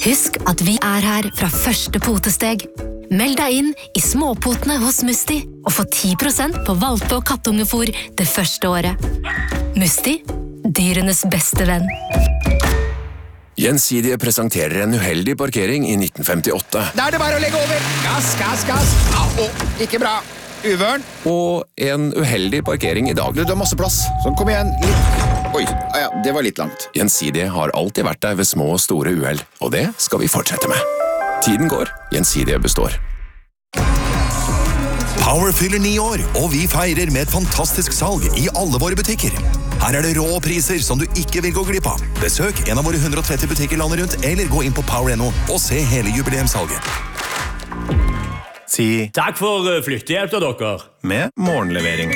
Husk at vi her fra første potesteg. Meld deg inn I småpotene hos Musti og få 10% på valpe- og kattungefôr det første året. Musti, dyrenes beste venn. Gjensidige presenterer en uheldig parkering I 1958. Da det bare å legge over. Gass, gass, gass. Au, ikke bra. Uvørn. Og en uheldig parkering I dag. Du har masse plass. Så kom igjen, litt. Oi, ja, det var litt langt. Gjensidige har alltid vært der ved små og store uheld, og det skal vi fortsette med. Tiden går, Gjensidige består. Power fyller 9 år, og vi feirer med et fantastisk salg I alle våre butikker. Her det rå priser som du ikke vil gå glipp av. Besøk en av våre 130 butikker landet rundt, eller gå inn på Power.no og se hele jubileumssalget. Si takk for flyttehjelp til dere. med morgenlevering.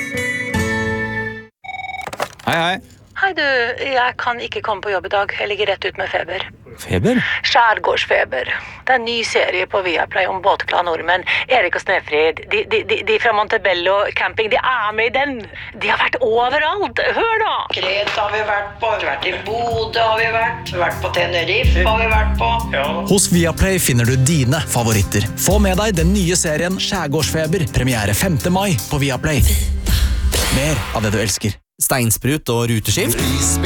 Hei, hei. Hei du, jeg kan ikke komme på jobb I dag. Jeg ligger rett ut med feber. Feber? Skjærgårdsfeber. Det en ny serie på Viaplay om båtglade nordmenn. Erik og Snefrid, de fra Montebello camping, de med I den. De har vært overalt. Hør da! Kreta har vi vært på, vi har vært I Bodø har vi vært på Tenerife har vi vært på. Ja. Hos Viaplay finner du dine favoritter. Få med deg den nye serien Skjærgårdsfeber, premiere 5. mai på Viaplay. Mer av det du elsker. Steinsprut og ruteskift.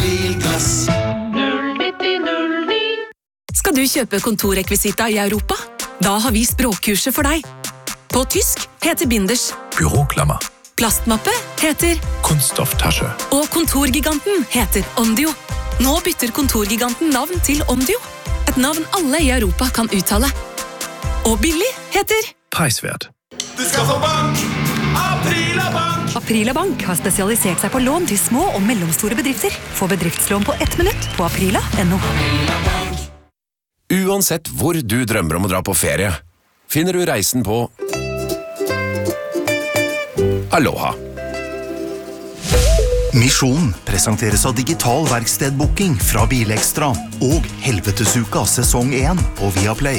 Skal du kjøpe kontorrekvisita I Europa? Da har vi språkkurset for deg. På tysk heter Binders. Büroklammer. Plastmappe heter Kunststofftasche. Og kontorgiganten heter Ondio. Nå bytter kontorgiganten navn til Ondio. Et navn alle I Europa kan uttale. Og billig heter Preisvert. Du skal få bank! Aprila Bank! Aprila Bank har spesialisert seg på lån til små og mellomstore bedrifter. Få bedriftslån på 1 minutt på aprila.no. Uansett hvor du drømmer om å dra på ferie, finner du reisen på Aloha. Misjon presenteres av digital verkstedbooking fra Bilekstra og Helvetesuka sesong 1 på Viaplay.